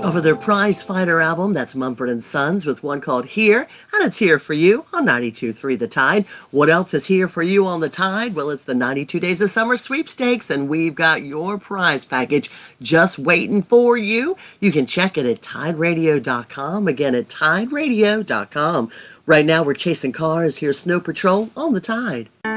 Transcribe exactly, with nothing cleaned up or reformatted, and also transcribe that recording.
Over their Prize Fighter album, that's Mumford and Sons, with one called Here, and it's here for you on ninety-two point three The Tide. What else is here for you on The Tide? Well, it's the ninety-two Days of Summer sweepstakes, and we've got your prize package just waiting for you. You can check it at tide radio dot com. Again, at tide radio dot com. Right now, we're chasing cars. Here's Snow Patrol on The Tide.